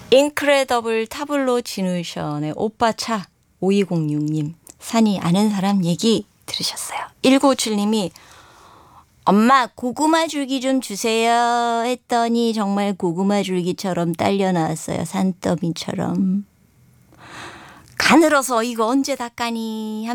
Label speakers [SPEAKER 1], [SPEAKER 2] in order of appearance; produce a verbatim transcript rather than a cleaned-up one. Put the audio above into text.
[SPEAKER 1] 인크레더블 타블로 지누션의 오빠차. 오이공육 님 산이 아는 사람 얘기 들으셨어요. 일구오칠 님이 엄마 고구마 줄기 좀 주세요 했더니 정말 고구마 줄기처럼 딸려 나왔어요. 산더미처럼. 가늘어서 이거 언제 닦아니